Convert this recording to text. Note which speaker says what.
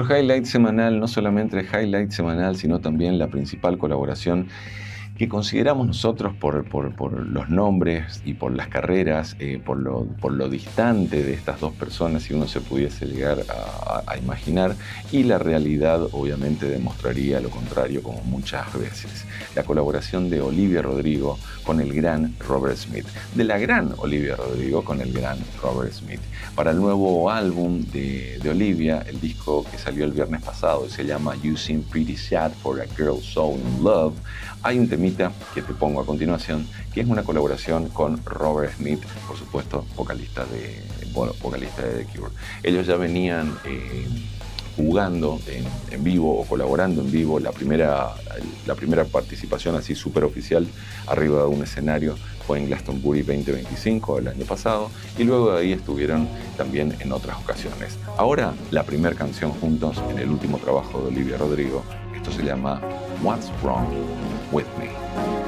Speaker 1: highlight semanal, no solamente el highlight semanal, sino también la principal colaboración que consideramos nosotros por los nombres y por las carreras, por lo distante de estas dos personas, si uno se pudiese llegar a imaginar, y la realidad obviamente demostraría lo contrario como muchas veces. La colaboración de Olivia Rodrigo con el gran Robert Smith, de la gran Olivia Rodrigo con el gran Robert Smith. Para el nuevo álbum de Olivia, el disco que salió el viernes pasado y se llama You Seem Pretty Sad for a Girl So in Love, hay un temita que te pongo a continuación, que es una colaboración con Robert Smith, por supuesto, vocalista de The Cure. Ellos ya venían jugando en vivo o colaborando en vivo. La primera participación así súper oficial arriba de un escenario fue en Glastonbury 2025 el año pasado, y luego de ahí estuvieron también en otras ocasiones. Ahora la primera canción juntos en el último trabajo de Olivia Rodrigo, esto se llama What's Wrong With Me.